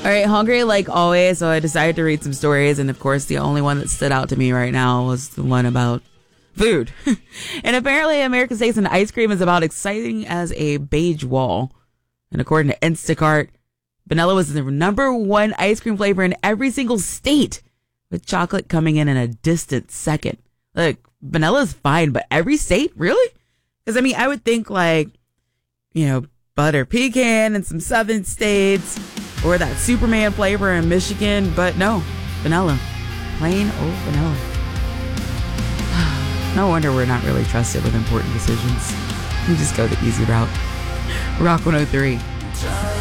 All right, hungry like always, so I decided to read some stories, and of course the only one that stood out to me right now was the one about food. And apparently America's Taste and Ice Cream is about exciting as a beige wall. And according to Instacart, vanilla was the number one ice cream flavor in every single state, with chocolate coming in a distant second. Look, vanilla's fine, but every state? Really? Because, I mean, I would think like, butter pecan in some southern states, or that Superman flavor in Michigan, but no, vanilla. Plain old vanilla. No wonder we're not really trusted with important decisions. We just go the easy route. Rock 103.